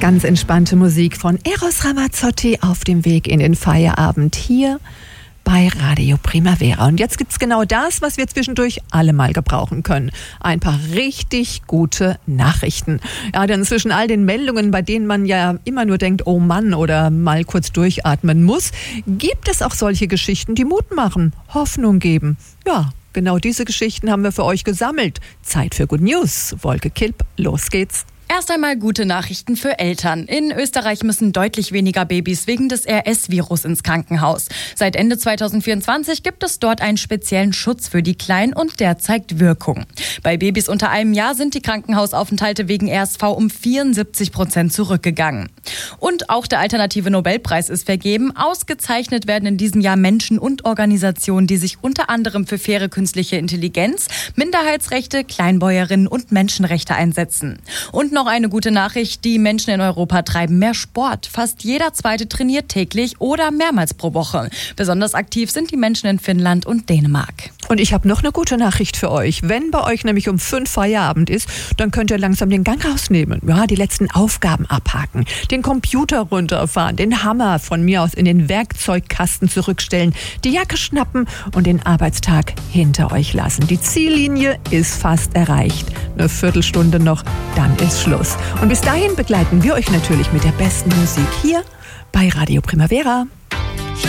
Ganz entspannte Musik von Eros Ramazzotti auf dem Weg in den Feierabend hier bei Radio Primavera. Und jetzt gibt's genau das, was wir zwischendurch alle mal gebrauchen können. Ein paar richtig gute Nachrichten. Ja, denn zwischen all den Meldungen, bei denen man ja immer nur denkt, oh Mann, oder mal kurz durchatmen muss, gibt es auch solche Geschichten, die Mut machen, Hoffnung geben. Ja, genau diese Geschichten haben wir für euch gesammelt. Zeit für Good News. Wolke Kilp, los geht's. Erst einmal gute Nachrichten für Eltern. In Österreich müssen deutlich weniger Babys wegen des RS-Virus ins Krankenhaus. Seit Ende 2024 gibt es dort einen speziellen Schutz für die Kleinen und der zeigt Wirkung. Bei Babys unter einem Jahr sind die Krankenhausaufenthalte wegen RSV um 74% zurückgegangen. Und auch der alternative Nobelpreis ist vergeben. Ausgezeichnet werden in diesem Jahr Menschen und Organisationen, die sich unter anderem für faire künstliche Intelligenz, Minderheitsrechte, Kleinbäuerinnen und Menschenrechte einsetzen. Und noch eine gute Nachricht, die Menschen in Europa treiben mehr Sport. Fast jeder Zweite trainiert täglich oder mehrmals pro Woche. Besonders aktiv sind die Menschen in Finnland und Dänemark. Und ich habe noch eine gute Nachricht für euch. Wenn bei euch nämlich um 5 Feierabend ist, dann könnt ihr langsam den Gang rausnehmen. Ja, die letzten Aufgaben abhaken, den Computer runterfahren, den Hammer von mir aus in den Werkzeugkasten zurückstellen, die Jacke schnappen und den Arbeitstag hinter euch lassen. Die Ziellinie ist fast erreicht. Eine Viertelstunde noch, dann ist Schluss. Und bis dahin begleiten wir euch natürlich mit der besten Musik hier bei Radio Primavera.